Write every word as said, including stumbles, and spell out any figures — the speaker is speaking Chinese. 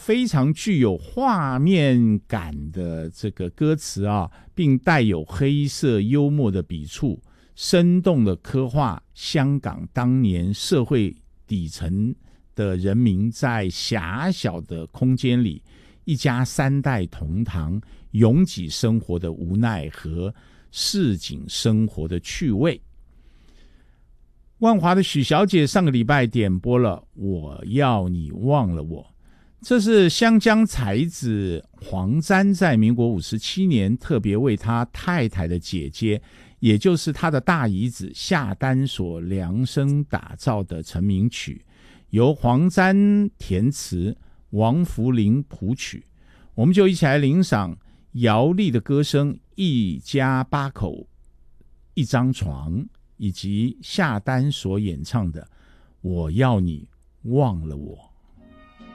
非常具有画面感的这个歌词啊，并带有黑色幽默的笔触，生动的刻画香港当年社会底层的人民在狭小的空间里一家三代同堂拥挤生活的无奈和市井生活的趣味。万华的许小姐上个礼拜点播了我要你忘了我，这是湘江才子黄沾在民国五十七年特别为他太太的姐姐，也就是他的大姨子夏丹所量身打造的成名曲，由黄沾填词，王福林谱曲。我们就一起来欣赏姚丽的歌声，一家八口一张床，以及夏丹所演唱的我要你忘了我。